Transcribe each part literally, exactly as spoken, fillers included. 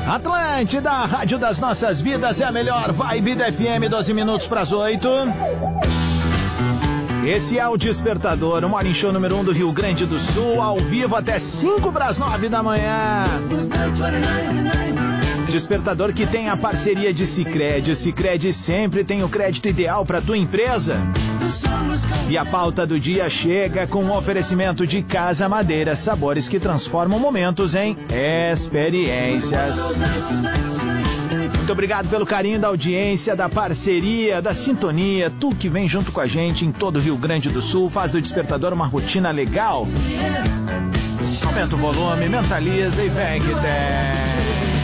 Atlântida, a rádio das nossas vidas, é a melhor vibe da F M, doze minutos para as oito. Esse é o Despertador, o Morning Show número um do Rio Grande do Sul, ao vivo até cinco para as nove da manhã. Despertador que tem a parceria de Sicredi. Sicredi sempre tem o crédito ideal para tua empresa. E a pauta do dia chega com um oferecimento de Casa Madeira, sabores que transformam momentos em experiências. Muito obrigado pelo carinho da audiência, da parceria, da sintonia. Tu que vem junto com a gente em todo o Rio Grande do Sul, faz do Despertador uma rotina legal. Aumenta o volume, mentaliza e vem que tem.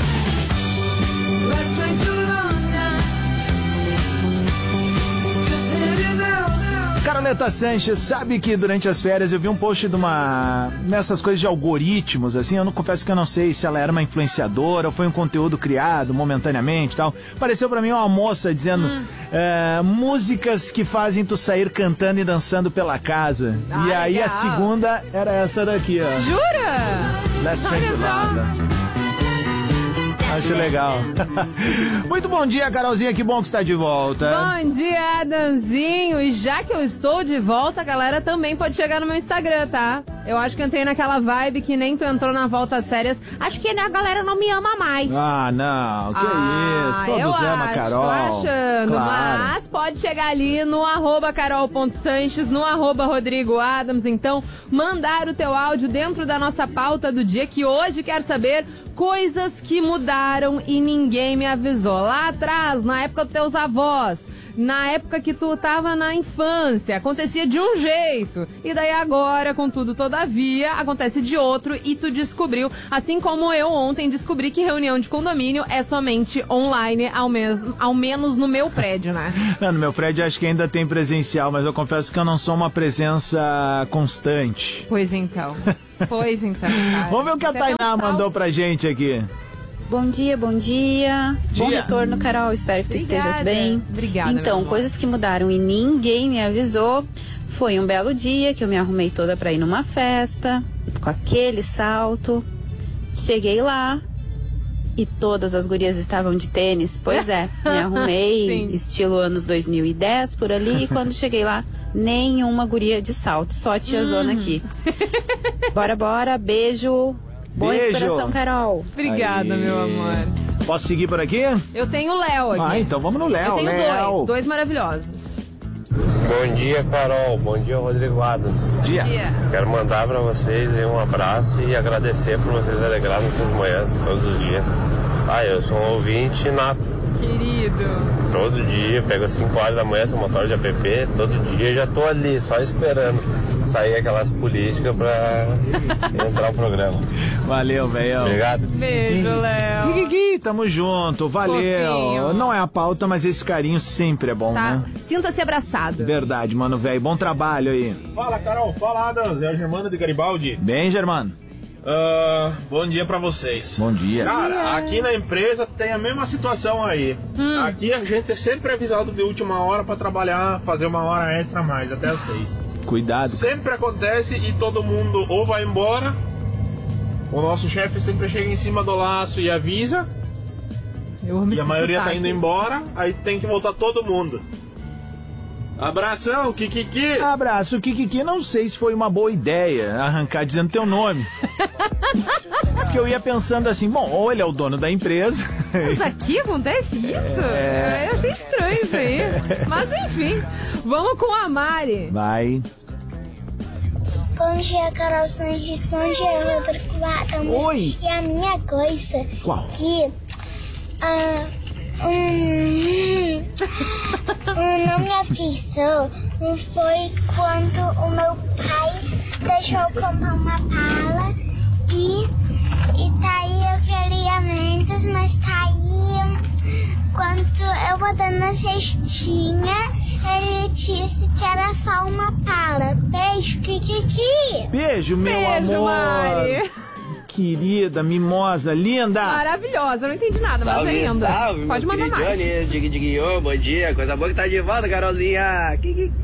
Caroleta Sanches, sabe que durante as férias eu vi um post de uma... nessas coisas de algoritmos, assim, eu não confesso que eu não sei se ela era uma influenciadora ou foi um conteúdo criado momentaneamente e tal. Pareceu pra mim uma moça dizendo hum. é, músicas que fazem tu sair cantando e dançando pela casa. Ah, e aí legal. A segunda era essa daqui, ó. Jura? Let's Train to London. Acho legal. Muito bom dia, Carolzinha, que bom que está de volta. Bom dia, Adãozinho. E já que eu estou de volta, a galera também pode chegar no meu Instagram, tá? Eu acho que entrei naquela vibe que nem tu entrou na volta às férias. Acho que a galera não me ama mais. Ah, não. Que ah, isso. Todos amam a Carol. Tô achando. Claro. Mas pode chegar ali no arroba carol.sanches, no arroba Rodrigo Adams. Então, mandar o teu áudio dentro da nossa pauta do dia, que hoje quer saber coisas que mudaram e ninguém me avisou. Lá atrás, na época dos teus avós, na época que tu tava na infância, acontecia de um jeito. E daí agora, contudo, todavia, acontece de outro e tu descobriu, assim como eu ontem descobri que reunião de condomínio é somente online, ao, mesmo, ao menos no meu prédio, né? Não, no meu prédio acho que ainda tem presencial, mas eu confesso que eu não sou uma presença constante. Pois então. Pois então, cara. Vamos ver o que a Tainá mandou pra gente aqui. Bom dia, bom dia. dia. Bom retorno, Carol. Espero que tu Obrigada. estejas bem. Obrigada. Então, coisas que mudaram e ninguém me avisou. Foi um belo dia que eu me arrumei toda pra ir numa festa, com aquele salto. Cheguei lá e todas as gurias estavam de tênis. Pois é, me arrumei estilo anos dois mil e dez por ali. E quando cheguei lá, nenhuma guria de salto, só a tiazona hum. aqui. Bora, bora, beijo. Boa Beijo. recuperação, Carol. Obrigada, Aí. meu amor. Posso seguir por aqui? Eu tenho o Léo aqui. Ah, então vamos no Léo. Eu tenho Léo. dois, dois maravilhosos. Bom dia, Carol. Bom dia, Rodrigo Adams. Dia. dia. Quero mandar pra vocês um abraço e agradecer por vocês alegrarem essas manhãs, todos os dias. Ah, eu sou um ouvinte nato. Querido. Todo dia, pego às cinco horas da manhã, sou motor de app, todo dia já tô ali, só esperando sair aquelas políticas pra entrar o programa. Valeu, velho. Obrigado. Beijo, Léo. Kikiki, tamo junto, valeu. Fofinho. Não é a pauta, mas esse carinho sempre é bom, Tá. né? Sinta-se abraçado. Verdade, mano, velho. Bom trabalho aí. Fala, Carol. Fala, Adams. É o Germano de Garibaldi. Bem, Germano? Uh, bom dia pra vocês. Bom dia. Cara, aqui na empresa tem a mesma situação aí. Hum. Aqui a gente é sempre avisado de última hora pra trabalhar, fazer uma hora extra a mais, até às seis. Cuidado. Sempre acontece e todo mundo ou vai embora, o nosso chefe sempre chega em cima do laço e avisa, Eu amo e a esse maioria tá sotaque. indo embora, aí tem que voltar todo mundo. Abração, Kikiki! Abraço, Kikiki. Não sei se foi uma boa ideia arrancar dizendo teu nome. Porque eu ia pensando assim, bom, ou ele é o dono da empresa. Mas aqui acontece isso? É... Eu achei estranho isso aí. Mas enfim, vamos com a Mari. Vai. Bom dia, Carol Sanches. Bom dia, Rodrigo Adams. Oi. E a minha coisa Qual? que ah, hum, hum, não me avisou foi quando o meu pai deixou eu comprar uma pala e, e tá aí eu queria mentos, mas tá aí quando eu botando na cestinha ele disse que era só uma pala. Beijo, Kikiki. Beijo, meu Beijo, amor. Mari. Querida, mimosa, linda. Maravilhosa, eu não entendi nada, Salve, mas é linda. salve, Pode mandar mais. Johnny, dig, dig, oh, bom dia, coisa boa que tá de volta, Carolzinha.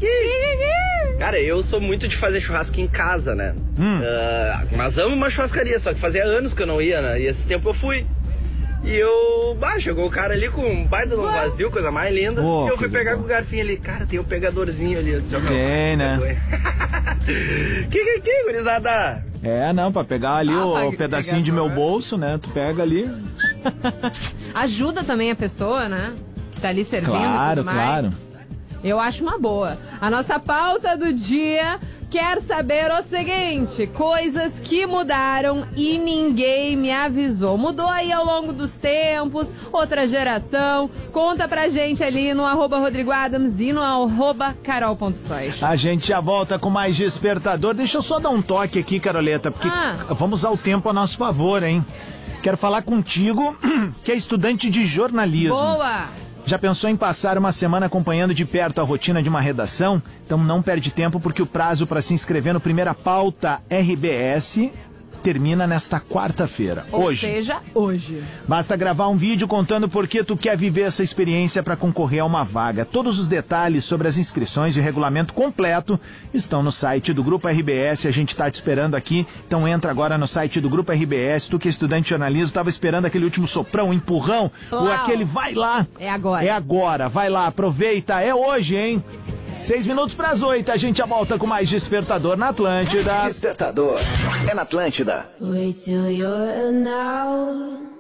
Cara, eu sou muito de fazer churrasco em casa, né? Hum. Uh, mas amo uma churrascaria, só que fazia anos que eu não ia, né? E esse tempo eu fui. E eu, bah, chegou o cara ali com um baita de um vazio, coisa mais linda. Oh, e eu fui pegar com o garfinho ali. Cara, tem um pegadorzinho ali. Eu disse, meu, tem, né? Que que que, gurizada? É, não, pra pegar ali ah, o pedacinho de meu bolso, né? Tu pega ali. Ajuda também a pessoa, né? Que tá ali servindo Claro, e tudo mais. claro. Eu acho uma boa. A nossa pauta do dia quer saber o seguinte: coisas que mudaram e ninguém me avisou. Mudou aí ao longo dos tempos, outra geração. Conta pra gente ali no arroba Rodrigo Adams e no arroba Carol.Sanches. A gente já volta com mais Despertador. Deixa eu só dar um toque aqui, Caroleta, porque Ah. vamos usar o tempo a nosso favor, hein? Quero falar contigo, que é estudante de jornalismo. Boa! Já pensou em passar uma semana acompanhando de perto a rotina de uma redação? Então não perde tempo, porque o prazo para se inscrever no Primeira Pauta R B S termina nesta quarta-feira. Ou Hoje. seja, hoje. Basta gravar um vídeo contando por que tu quer viver essa experiência para concorrer a uma vaga. Todos os detalhes sobre as inscrições e o regulamento completo estão no site do Grupo R B S. A gente tá te esperando aqui. Então entra agora no site do Grupo R B S. Tu que é estudante de jornalismo, tava esperando aquele último soprão, empurrão, Uau. ou aquele vai lá. É agora. É agora. Vai lá, aproveita. É hoje, hein? Seis minutos para as oito, a gente já volta com mais Despertador na Atlântida. Despertador é na Atlântida. Wait till you're now.